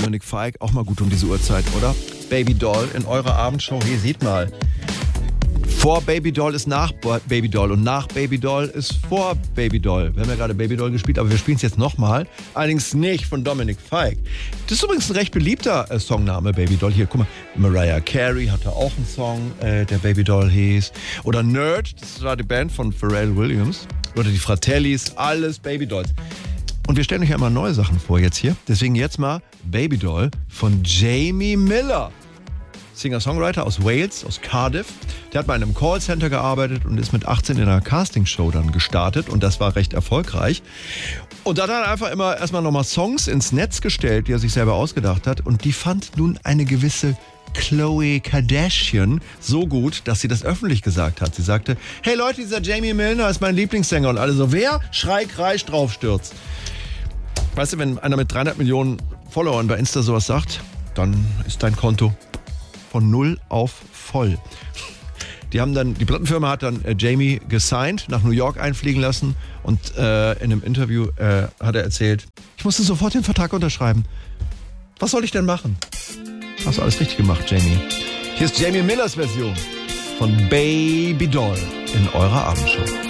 Dominik Feick, auch mal gut um diese Uhrzeit, oder? Baby Doll in eurer Abendshow. Hier, seht mal. Vor Baby Doll ist nach Baby Doll und nach Baby Doll ist vor Baby Doll. Wir haben ja gerade Baby Doll gespielt, aber wir spielen es jetzt nochmal. Allerdings nicht von Dominik Feick. Das ist übrigens ein recht beliebter Songname, Baby Doll. Hier, guck mal, Mariah Carey hatte auch einen Song, der Baby Doll hieß. Oder Nerd, das war die Band von Pharrell Williams. Oder die Fratellis, alles Baby Dolls. Und wir stellen euch ja immer neue Sachen vor jetzt hier. Deswegen jetzt mal Baby Doll von Jamie Miller. Singer-Songwriter aus Wales, aus Cardiff. Der hat bei einem Callcenter gearbeitet und ist mit 18 in einer Castingshow dann gestartet. Und das war recht erfolgreich. Und dann hat er einfach immer erstmal nochmal Songs ins Netz gestellt, die er sich selber ausgedacht hat. Und die fand nun eine gewisse Khloe Kardashian so gut, dass sie das öffentlich gesagt hat. Sie sagte, hey Leute, dieser Jamie Miller ist mein Lieblingssänger. Und alle so, wer? Schrei, Kreisch, draufstürzt. Weißt du, wenn einer mit 300 Millionen Followern bei Insta sowas sagt, dann ist dein Konto von 0 auf voll. Die Plattenfirma hat dann Jamie gesigned, nach New York einfliegen lassen und in einem Interview hat er erzählt, ich musste sofort den Vertrag unterschreiben. Was soll ich denn machen? Hast du alles richtig gemacht, Jamie. Hier ist Jamie Millers Version von Baby Doll in eurer Abendshow.